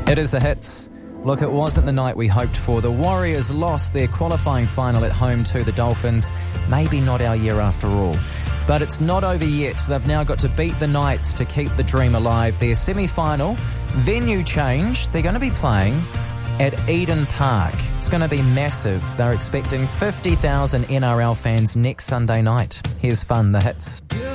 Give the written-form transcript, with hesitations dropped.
It is the hits. Look, it wasn't the night we hoped for. The Warriors lost their qualifying final at home to the Dolphins. Maybe not our year after all. But it's not over yet. They've now got to beat the Knights to keep the dream alive. Their semi-final, venue change. They're going to be playing at Eden Park. It's going to be massive. They're expecting 50,000 NRL fans next Sunday night. Here's Fun, the hits.